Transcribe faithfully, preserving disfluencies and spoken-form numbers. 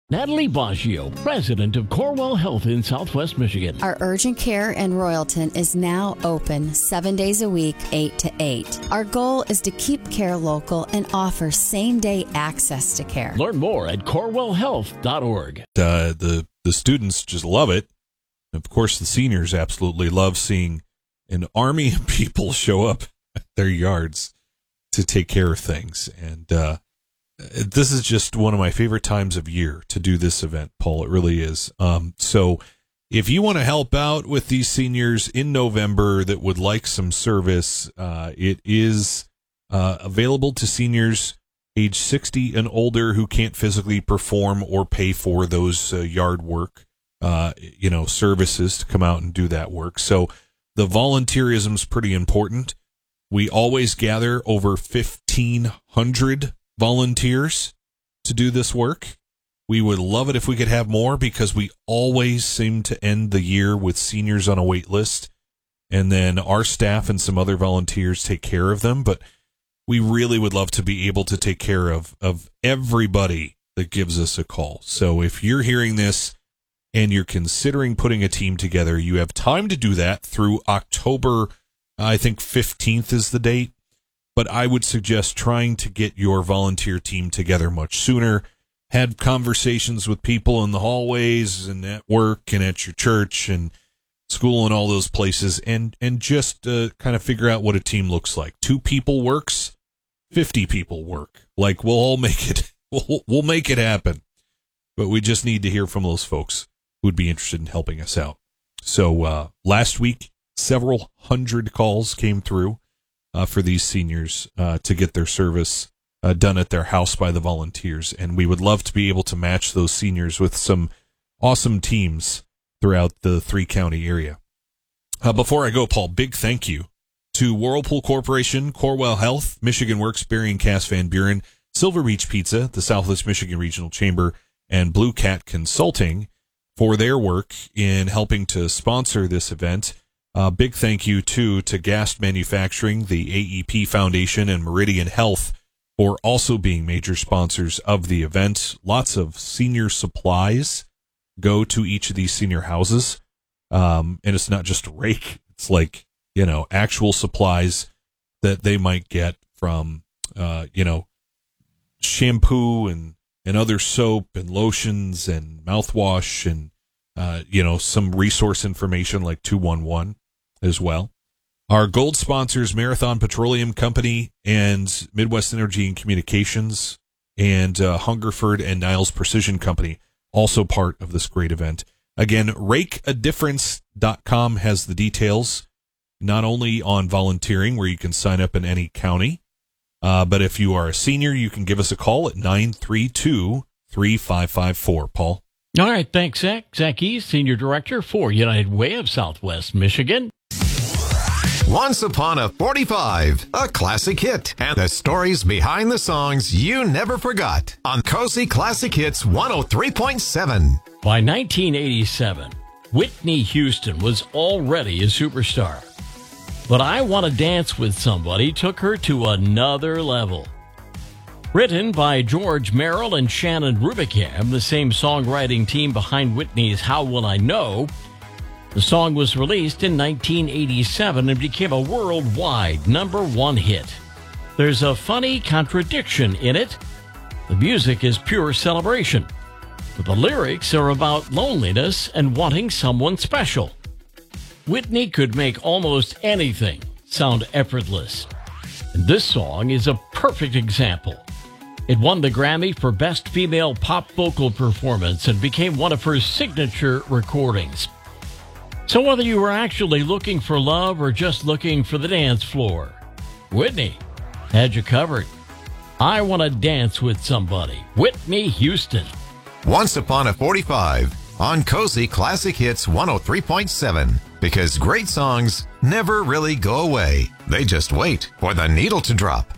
Natalie Baggio, president of Corewell Health in Southwest Michigan. Our urgent care in Royalton is now open seven days a week, eight to eight. Our goal is to keep care local and offer same-day access to care. Learn more at corewell health dot org. Uh, the, the students just love it. Of course, the seniors absolutely love seeing an army of people show up at their yards to take care of things. And uh, this is just one of my favorite times of year to do this event, Paul. It really is. Um, so if you want to help out with these seniors in November that would like some service, uh, it is uh, available to seniors age sixty and older who can't physically perform or pay for those uh, yard work, uh, you know, services to come out and do that work. So the volunteerism is pretty important. We always gather over fifteen hundred volunteers to do this work. We would love it if we could have more because we always seem to end the year with seniors on a wait list, and then our staff and some other volunteers take care of them. But we really would love to be able to take care of, of everybody that gives us a call. So if you're hearing this and you're considering putting a team together, you have time to do that through October, I think fifteenth is the date. But I would suggest trying to get your volunteer team together much sooner. Had conversations with people in the hallways and at work and at your church and school and all those places, and, and just uh, kind of figure out what a team looks like. Two people works, fifty people work. Like, we'll all make it, we'll, we'll make it happen. But we just need to hear from those folks who'd be interested in helping us out. So uh, last week, several hundred calls came through uh, for these seniors uh, to get their service uh, done at their house by the volunteers. And we would love to be able to match those seniors with some awesome teams throughout the three-county area. Uh, before I go, Paul, big thank you to Whirlpool Corporation, Corewell Health, Michigan Works, Barry and Cass Van Buren, Silver Beach Pizza, the Southwest Michigan Regional Chamber, and Blue Cat Consulting for their work in helping to sponsor this event. Uh, big thank you, too, to Gast Manufacturing, the A E P Foundation, and Meridian Health for also being major sponsors of the event. Lots of senior supplies go to each of these senior houses, um, and it's not just a rake. It's like, you know, actual supplies that they might get from, uh, you know, shampoo and, and other soap and lotions and mouthwash and, uh, you know, some resource information like two one one as well. Our gold sponsors, Marathon Petroleum Company and Midwest Energy and Communications, and uh, Hungerford and Niles Precision Company, also part of this great event. Again, rake a difference dot com has the details, not only on volunteering, where you can sign up in any county, uh, but if you are a senior, you can give us a call at nine three two, three five five four. Paul? All right, thanks, Zach. Zach East, Senior Director for United Way of Southwest Michigan. Once Upon a forty-five, a classic hit, and the stories behind the songs you never forgot on Cozy Classic Hits one oh three point seven. By nineteen eighty-seven, Whitney Houston was already a superstar. But I Want to Dance with Somebody took her to another level. Written by George Merrill and Shannon Rubicam, the same songwriting team behind Whitney's How Will I Know, the song was released in nineteen eighty-seven and became a worldwide number one hit. There's a funny contradiction in it. The music is pure celebration, but the lyrics are about loneliness and wanting someone special. Whitney could make almost anything sound effortless, and this song is a perfect example. It won the Grammy for Best Female Pop Vocal Performance and became one of her signature recordings. So whether you were actually looking for love or just looking for the dance floor, Whitney had you covered. I Want to Dance with Somebody, Whitney Houston. Once Upon a forty-five on Cozy Classic Hits one oh three point seven. Because great songs never really go away. They just wait for the needle to drop.